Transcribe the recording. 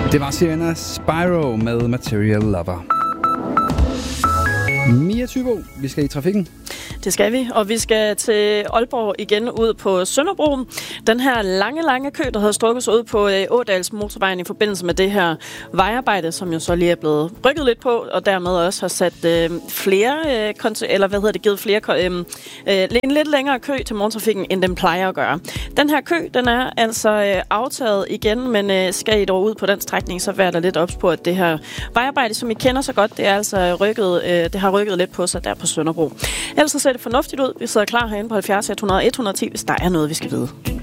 Det var Sienna Spyro med Material Lover. Mia Thybo, vi skal i trafikken. Det skal vi, og vi skal til Aalborg igen ud på Sønderbro. Den her lange kø, der havde strukket sig ud på Ådals motorvejen i forbindelse med det her vejarbejde, som jo så lige er blevet rykket lidt på, og dermed også har sat givet flere en lidt længere kø til morgentrafikken, end den plejer at gøre. Den her kø, den er altså aftaget igen, men skal I dog ud på den strækning, så vær der lidt ops på, at det her vejarbejde, som I kender så godt, det er altså det har rykket lidt på sig der på Sønderbro. Ellers så ser det fornuftigt ud. Vi sidder klar herinde på 70 100 110, hvis der er noget, vi skal vide.